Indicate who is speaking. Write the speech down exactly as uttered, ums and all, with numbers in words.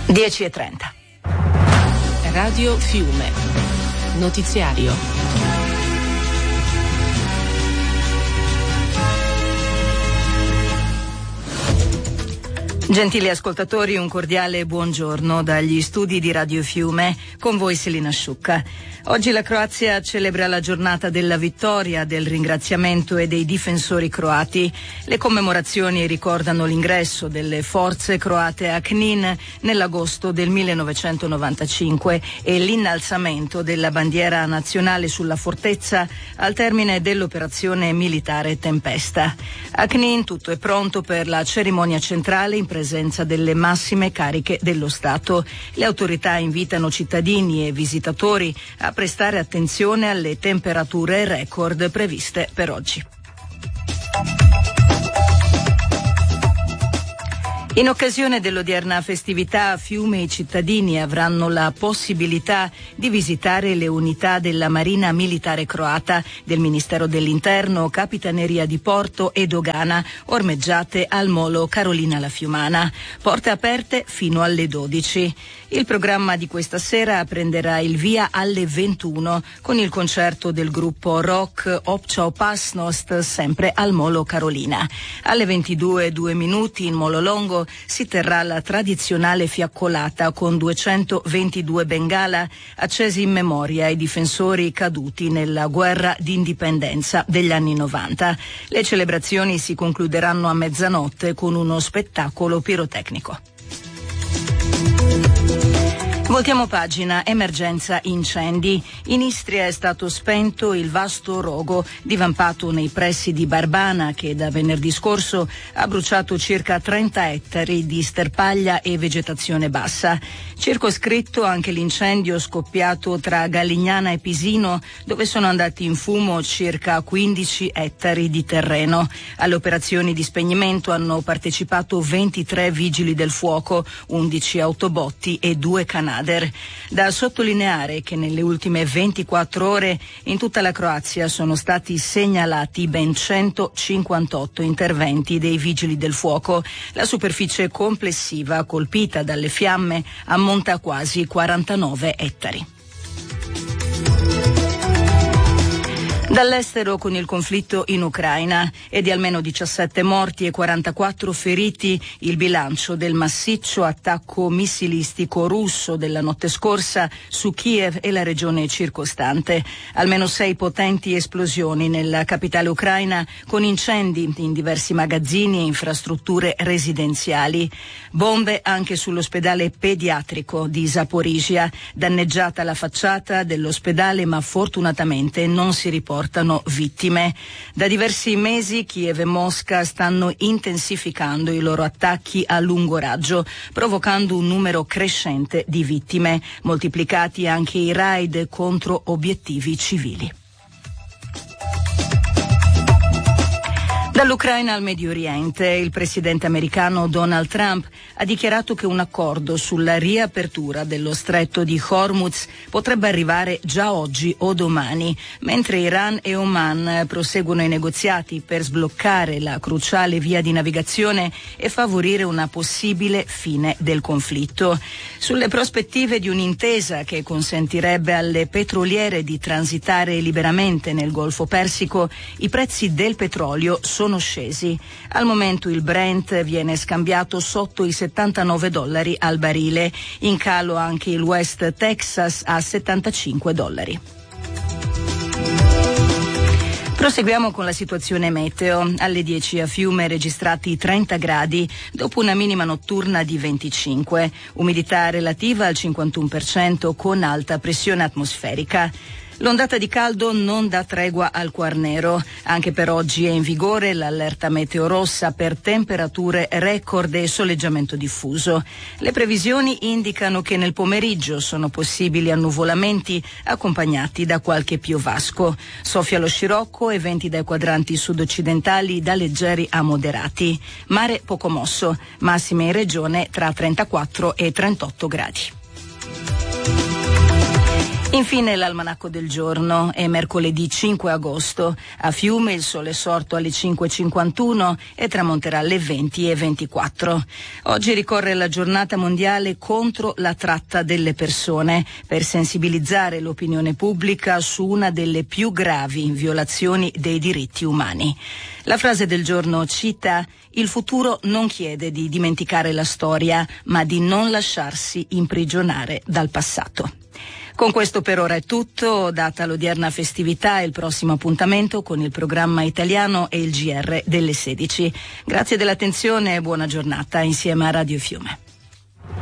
Speaker 1: dieci e trenta.
Speaker 2: Radio Fiume. Notiziario.
Speaker 1: Gentili ascoltatori, un cordiale buongiorno dagli studi di Radio Fiume, con voi Selina Sciucca. Oggi la Croazia celebra la giornata della vittoria, del ringraziamento e dei difensori croati. Le commemorazioni ricordano l'ingresso delle forze croate a Knin nell'agosto del millenovecentonovantacinque e l'innalzamento della bandiera nazionale sulla fortezza al termine dell'operazione militare Tempesta. A Knin tutto è pronto per la cerimonia centrale in presenza delle massime cariche dello Stato. Le autorità invitano cittadini e visitatori a prestare attenzione alle temperature record previste per oggi. In occasione dell'odierna festività a Fiume i cittadini avranno la possibilità di visitare le unità della Marina Militare Croata, del Ministero dell'Interno, Capitaneria di Porto e Dogana, ormeggiate al Molo Carolina la Fiumana. Porte aperte fino alle dodici. Il programma di questa sera prenderà il via alle ventuno con il concerto del gruppo rock Opća Opasnost, sempre al Molo Carolina. Alle ventidue e due minuti in Molo Longo si terrà la tradizionale fiaccolata con duecentoventidue bengala accesi in memoria ai difensori caduti nella guerra d'indipendenza degli anni novanta. Le celebrazioni si concluderanno a mezzanotte con uno spettacolo pirotecnico. Voltiamo pagina, emergenza incendi. In Istria è stato spento il vasto rogo divampato nei pressi di Barbana che da venerdì scorso ha bruciato circa trenta ettari di sterpaglia e vegetazione bassa. Circoscritto anche l'incendio scoppiato tra Gallignana e Pisino, dove sono andati in fumo circa quindici ettari di terreno. Alle operazioni di spegnimento hanno partecipato ventitré vigili del fuoco, undici autobotti e due canali. Da sottolineare che nelle ultime ventiquattro ore in tutta la Croazia sono stati segnalati ben centocinquantotto interventi dei vigili del fuoco. La superficie complessiva colpita dalle fiamme ammonta a quasi quarantanove ettari. Dall'estero, con il conflitto in Ucraina, è di almeno diciassette morti e quarantaquattro feriti il bilancio del massiccio attacco missilistico russo della notte scorsa su Kiev e la regione circostante. Almeno sei potenti esplosioni nella capitale ucraina, con incendi in diversi magazzini e infrastrutture residenziali. Bombe anche sull'ospedale pediatrico di Zaporizhia, danneggiata la facciata dell'ospedale, ma fortunatamente non si riporta portano vittime. Da diversi mesi Kiev e Mosca stanno intensificando i loro attacchi a lungo raggio, provocando un numero crescente di vittime, moltiplicati anche i raid contro obiettivi civili. Dall'Ucraina al Medio Oriente, il presidente americano Donald Trump ha dichiarato che un accordo sulla riapertura dello stretto di Hormuz potrebbe arrivare già oggi o domani, mentre Iran e Oman proseguono i negoziati per sbloccare la cruciale via di navigazione e favorire una possibile fine del conflitto. Sulle prospettive di un'intesa che consentirebbe alle petroliere di transitare liberamente nel Golfo Persico, i prezzi del petrolio sono scesi. Al momento il Brent viene scambiato sotto i settantanove dollari al barile, in calo anche il West Texas a settantacinque dollari. Proseguiamo con la situazione meteo. Alle dieci a Fiume registrati trenta gradi dopo una minima notturna di venticinque, umidità relativa al cinquantuno per cento con alta pressione atmosferica. L'ondata di caldo non dà tregua al Quarnero. Anche per oggi è in vigore l'allerta meteo rossa per temperature record e soleggiamento diffuso. Le previsioni indicano che nel pomeriggio sono possibili annuvolamenti accompagnati da qualche piovasco. Soffia lo scirocco e venti dai quadranti sud-occidentali da leggeri a moderati. Mare poco mosso, massime in regione tra trentaquattro e trentotto gradi. Infine l'almanacco del giorno. È mercoledì cinque agosto. A Fiume il sole è sorto alle cinque e cinquantuno e tramonterà alle venti e ventiquattro. Oggi ricorre la giornata mondiale contro la tratta delle persone, per sensibilizzare l'opinione pubblica su una delle più gravi violazioni dei diritti umani. La frase del giorno cita: il futuro non chiede di dimenticare la storia, ma di non lasciarsi imprigionare dal passato. Con questo per ora è tutto, data l'odierna festività, il prossimo appuntamento con il programma italiano e il G R delle sedici. Grazie dell'attenzione e buona giornata insieme a Radio Fiume.